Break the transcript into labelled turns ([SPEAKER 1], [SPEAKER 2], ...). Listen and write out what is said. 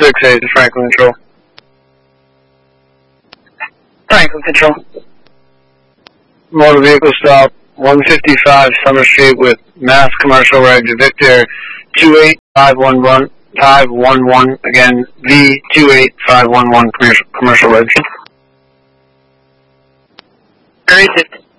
[SPEAKER 1] 6A to Franklin Control.
[SPEAKER 2] Franklin Control.
[SPEAKER 1] Motor vehicle stop 155 Summer Street with Mass Commercial Reg Victor 28511 511, again, V28511 commercial reg.
[SPEAKER 2] Where is it?